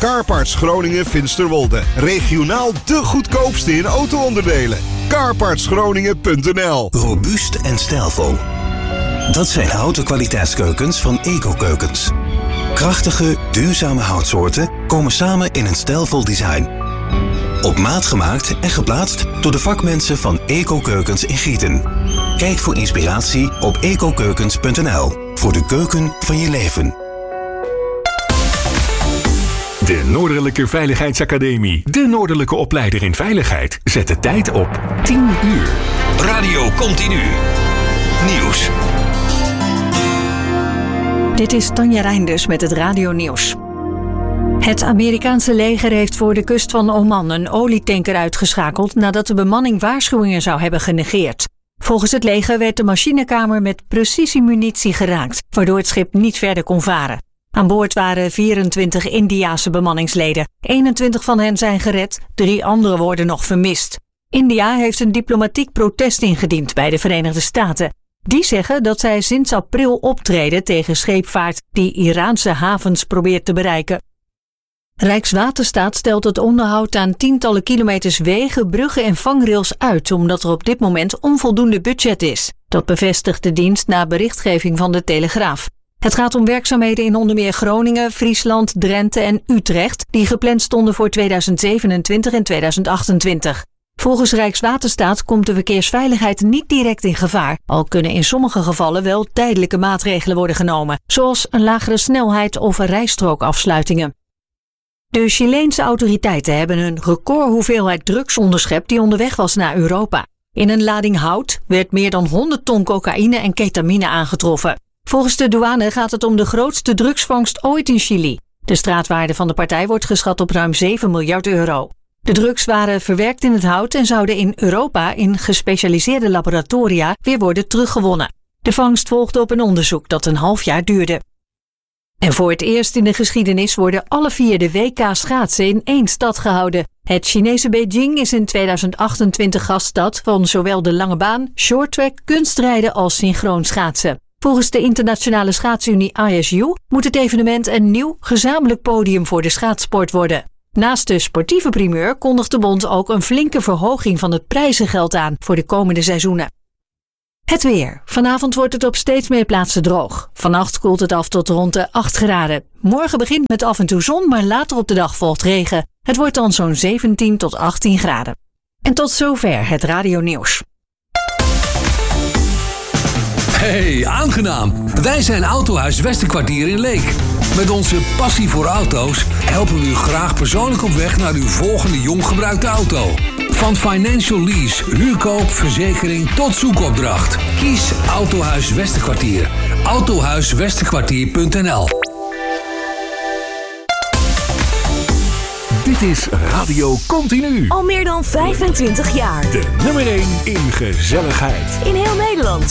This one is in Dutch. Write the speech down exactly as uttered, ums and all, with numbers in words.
Carparts Groningen Finsterwolde. Regionaal de goedkoopste in auto-onderdelen. carparts groningen punt n l. Robuust en stijlvol. Dat zijn houten kwaliteitskeukens van Eco-Keukens. Krachtige, duurzame houtsoorten komen samen in een stijlvol design. Op maat gemaakt en geplaatst door de vakmensen van Eco-Keukens in Gieten. Kijk voor inspiratie op ecokeukens punt n l. Voor de keuken van je leven. De Noordelijke Veiligheidsacademie. De Noordelijke opleider in veiligheid. Zet de tijd op tien uur. Radio Continu. Nieuws. Dit is Tanja Reinders met het Radio Nieuws. Het Amerikaanse leger heeft voor de kust van Oman een olietanker uitgeschakeld nadat de bemanning waarschuwingen zou hebben genegeerd. Volgens het leger werd de machinekamer met precisiemunitie geraakt, waardoor het schip niet verder kon varen. Aan boord waren vierentwintig Indiase bemanningsleden. eenentwintig van hen zijn gered, drie anderen worden nog vermist. India heeft een diplomatiek protest ingediend bij de Verenigde Staten. Die zeggen dat zij sinds april optreden tegen scheepvaart die Iraanse havens probeert te bereiken. Rijkswaterstaat stelt het onderhoud aan tientallen kilometers wegen, bruggen en vangrails uit, omdat er op dit moment onvoldoende budget is. Dat bevestigt de dienst na berichtgeving van de Telegraaf. Het gaat om werkzaamheden in onder meer Groningen, Friesland, Drenthe en Utrecht, die gepland stonden voor tweeduizend zevenentwintig en tweeduizend achtentwintig. Volgens Rijkswaterstaat komt de verkeersveiligheid niet direct in gevaar, al kunnen in sommige gevallen wel tijdelijke maatregelen worden genomen, zoals een lagere snelheid of rijstrookafsluitingen. De Chileense autoriteiten hebben een recordhoeveelheid drugs onderschept die onderweg was naar Europa. In een lading hout werd meer dan honderd ton cocaïne en ketamine aangetroffen. Volgens de douane gaat het om de grootste drugsvangst ooit in Chili. De straatwaarde van de partij wordt geschat op ruim zeven miljard euro. De drugs waren verwerkt in het hout en zouden in Europa in gespecialiseerde laboratoria weer worden teruggewonnen. De vangst volgde op een onderzoek dat een half jaar duurde. En voor het eerst in de geschiedenis worden alle vier de W K schaatsen in één stad gehouden. Het Chinese Beijing is in tweeduizend achtentwintig gaststad van zowel de lange baan, shorttrack, kunstrijden als synchroon schaatsen. Volgens de internationale schaatsunie I S U moet het evenement een nieuw gezamenlijk podium voor de schaatsport worden. Naast de sportieve primeur kondigt de bond ook een flinke verhoging van het prijzengeld aan voor de komende seizoenen. Het weer. Vanavond wordt het op steeds meer plaatsen droog. Vannacht koelt het af tot rond de acht graden. Morgen begint met af en toe zon, maar later op de dag volgt regen. Het wordt dan zo'n zeventien tot achttien graden. En tot zover het Radio Nieuws. Hey, aangenaam. Wij zijn Autohuis Westerkwartier in Leek. Met onze passie voor auto's helpen we u graag persoonlijk op weg naar uw volgende jong gebruikte auto. Van financial lease, huurkoop, verzekering tot zoekopdracht. Kies Autohuis Westerkwartier. autohuis westerkwartier punt n l. Dit is Radio Continu. Al meer dan vijfentwintig jaar. De nummer één in gezelligheid. In heel Nederland.